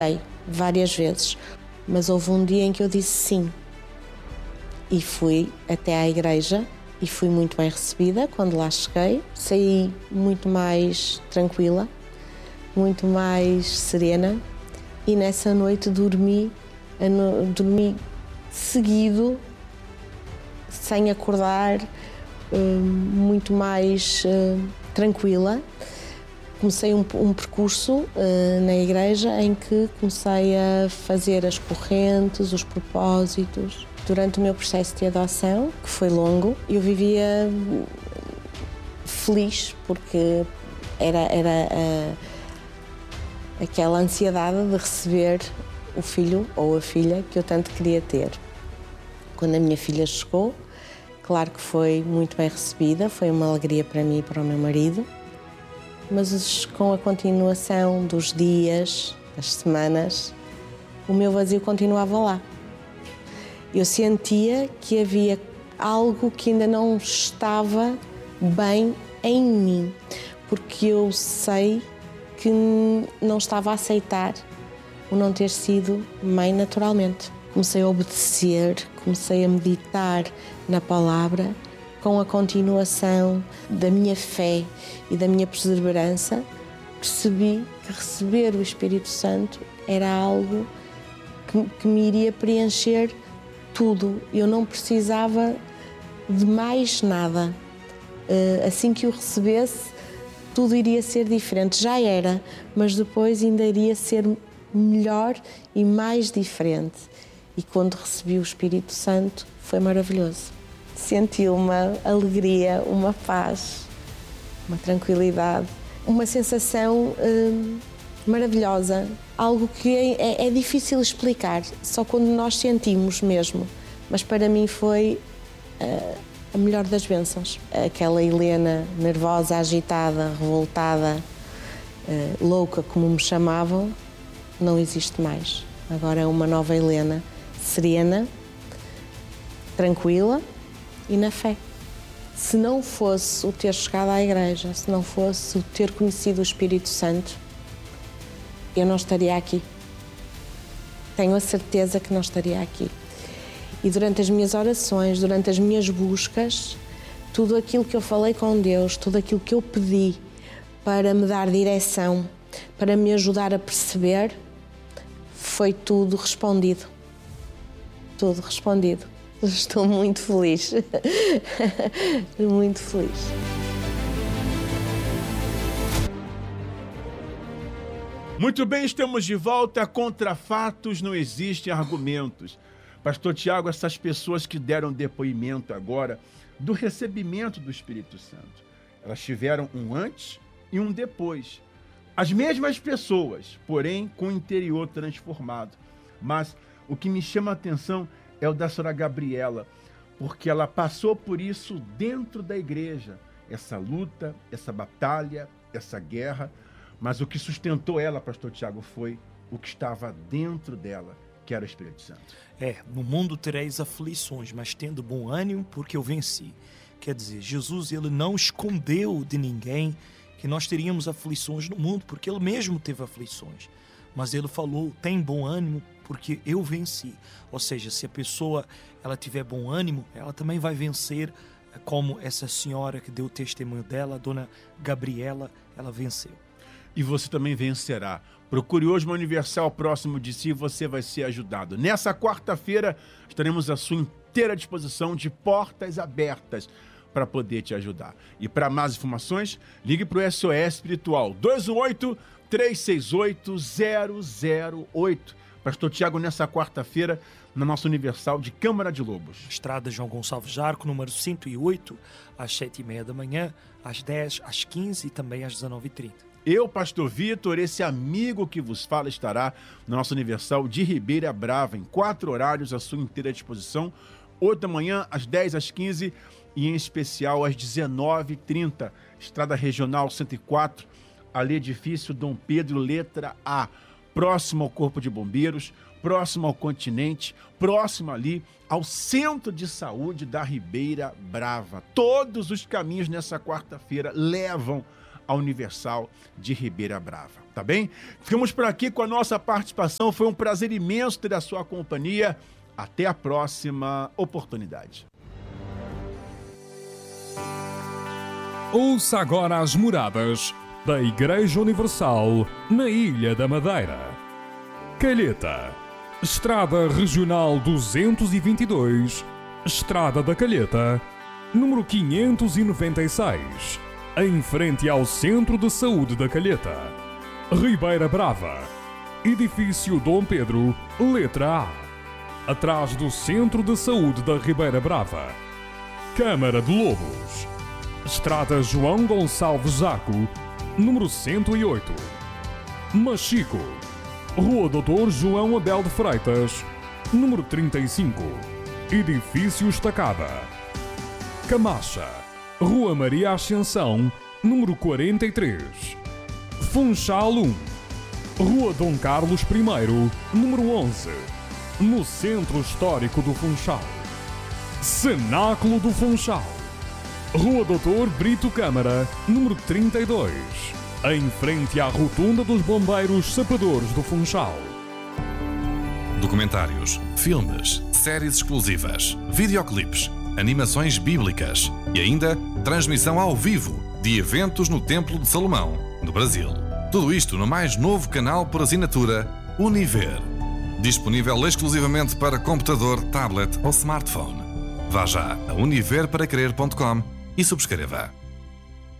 várias vezes, mas houve um dia em que eu disse sim. E fui até à igreja e fui muito bem recebida quando lá cheguei. Saí muito mais tranquila, muito mais serena, e nessa noite dormi seguido, sem acordar, muito mais tranquila. Comecei um percurso na igreja em que comecei a fazer as correntes, os propósitos. Durante o meu processo de adoção, que foi longo, eu vivia feliz porque era aquela ansiedade de receber o filho ou a filha que eu tanto queria ter. Quando a minha filha chegou, claro que foi muito bem recebida, foi uma alegria para mim e para o meu marido, mas com a continuação dos dias, das semanas, o meu vazio continuava lá. Eu sentia que havia algo que ainda não estava bem em mim, porque eu sei que não estava a aceitar o não ter sido mãe naturalmente. Comecei a obedecer, comecei a meditar na palavra, com a continuação da minha fé e da minha perseverança, percebi que receber o Espírito Santo era algo que me iria preencher tudo. Eu não precisava de mais nada. Assim que o recebesse, tudo iria ser diferente. Já era, mas depois ainda iria ser melhor e mais diferente. E quando recebi o Espírito Santo, foi maravilhoso. Senti uma alegria, uma paz, uma tranquilidade, uma sensação maravilhosa. Algo que é difícil explicar, só quando nós sentimos mesmo. Mas para mim foi a melhor das bênçãos. Aquela Helena nervosa, agitada, revoltada, louca, como me chamavam, não existe mais. Agora é uma nova Helena, serena, tranquila e na fé. Se não fosse o ter chegado à igreja, se não fosse o ter conhecido o Espírito Santo, eu não estaria aqui. Tenho a certeza que não estaria aqui. E durante as minhas orações, durante as minhas buscas, tudo aquilo que eu falei com Deus, tudo aquilo que eu pedi para me dar direção, para me ajudar a perceber, foi tudo respondido. Tudo respondido. Estou muito feliz. Muito feliz. Muito bem, estamos de volta. Contra fatos não existem argumentos. Pastor Tiago, essas pessoas que deram depoimento agora do recebimento do Espírito Santo, elas tiveram um antes e um depois. As mesmas pessoas, porém com o interior transformado. Mas o que me chama a atenção é o da senhora Gabriela, porque ela passou por isso dentro da igreja. Essa luta, essa batalha, essa guerra. Mas o que sustentou ela, pastor Tiago, foi o que estava dentro dela, que era o Espírito Santo. No mundo tereis aflições, mas tendo bom ânimo, porque eu venci. Quer dizer, Jesus, ele não escondeu de ninguém que nós teríamos aflições no mundo, porque ele mesmo teve aflições. Mas ele falou, tem bom ânimo, porque eu venci. Ou seja, se a pessoa ela tiver bom ânimo, ela também vai vencer, como essa senhora que deu o testemunho dela, a dona Gabriela, ela venceu. E você também vencerá. Procure hoje uma Universal próximo de si e você vai ser ajudado. Nessa quarta-feira estaremos à sua inteira disposição, de portas abertas, para poder te ajudar. E para mais informações, ligue para o SOS Espiritual 218-368-008. Pastor Tiago, nessa quarta-feira, na nossa Universal de Câmara de Lobos. Estrada João Gonçalves Jarco, número 108, às 7h30 da manhã, às 10, às 15 e também às 19h30. Eu, pastor Vitor, esse amigo que vos fala, estará na nossa Universal de Ribeira Brava, em 4 horários à sua inteira disposição, 8 da manhã, às 10, às 15 e em especial às 19h30. Estrada Regional 104, ali edifício Dom Pedro, letra A, próximo ao Corpo de Bombeiros, próximo ao Continente, próximo ali ao Centro de Saúde da Ribeira Brava. Todos os caminhos nessa quarta-feira levam a Universal de Ribeira Brava, tá bem? Ficamos por aqui com a nossa participação, foi um prazer imenso ter a sua companhia. Até a próxima oportunidade. Ouça agora as moradas da Igreja Universal na Ilha da Madeira. Calheta, Estrada Regional 222, Estrada da Calheta, número 596, em frente ao Centro de Saúde da Calheta. Ribeira Brava, Edifício Dom Pedro, letra A, atrás do Centro de Saúde da Ribeira Brava. Câmara de Lobos, Estrada João Gonçalves Zaco, número 108. Machico, Rua Doutor João Abel de Freitas, número 35, Edifício Estacada. Camacha, Rua Maria Ascensão, número 43. Funchal 1, Rua Dom Carlos I, número 11, no Centro Histórico do Funchal. Cenáculo do Funchal, Rua Doutor Brito Câmara, número 32, em frente à Rotunda dos Bombeiros Sapadores do Funchal. Documentários, filmes, séries exclusivas, videoclipes, animações bíblicas e ainda transmissão ao vivo de eventos no Templo de Salomão, no Brasil. Tudo isto no mais novo canal por assinatura Univer. Disponível exclusivamente para computador, tablet ou smartphone. Vá já a univerparacrer.com e subscreva.